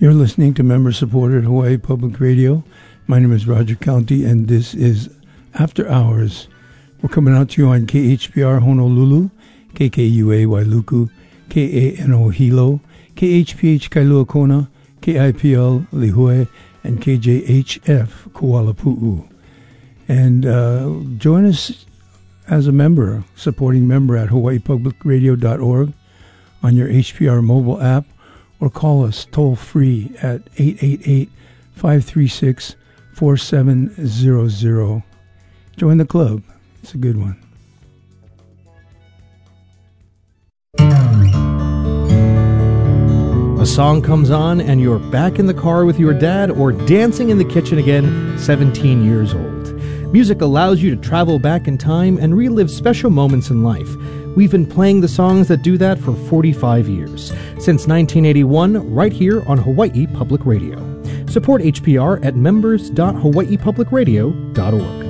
You're listening to member-supported Hawaii Public Radio. My name is Roger County, and this is After Hours. We're coming out to you on KHPR Honolulu, KKUA Wailuku, KANO Hilo, KHPH Kailua Kona, KIPL Lihue, and KJHF Kuala Pu'u. And join us as a member, supporting member at hawaiipublicradio.org on your HPR mobile app, or call us toll-free at 888-536-4700. Join the club. It's a good one. A song comes on and you're back in the car with your dad or dancing in the kitchen again, 17 years old. Music allows you to travel back in time and relive special moments in life. We've been playing the songs that do that for 45 years, since 1981, right here on Hawaii Public Radio. Support HPR at members.hawaiipublicradio.org.